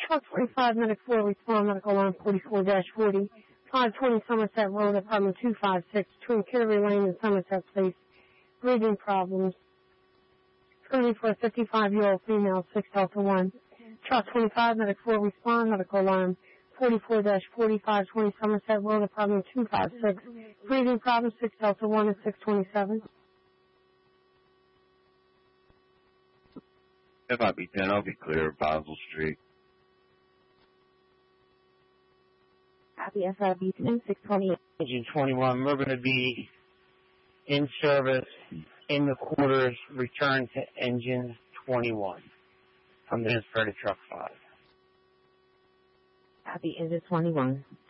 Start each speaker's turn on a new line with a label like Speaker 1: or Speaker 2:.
Speaker 1: Truck 25, Medic 4, respond, medical line 44-40, 520 Somerset Road, apartment 256, between Kittery Lane and Somerset Place. Breathing problems. Screening for a 55-year-old female, 6 Delta 1. Truck 25, Medic 4, respond, medical line 44-40, 520 Somerset Road, apartment 256. Breathing problems, 6 Delta 1 and 627.
Speaker 2: FIB 10, I'll be clear of Boswell Street.
Speaker 3: Copy FIB 10, 628.
Speaker 4: Engine 21, we're going to be in service in the quarters, return to engine 21 from the transfer to truck 5.
Speaker 3: Copy engine 21.